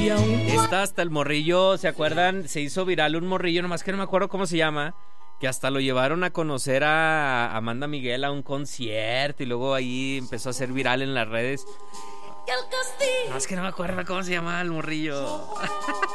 Está hasta el morrillo, ¿se acuerdan? Se hizo viral un morrillo, nomás que no me acuerdo cómo se llama, que hasta lo llevaron a conocer a Amanda Miguel a un concierto y luego ahí empezó a ser viral en las redes. No, es que no me acuerdo cómo se llama el morrillo.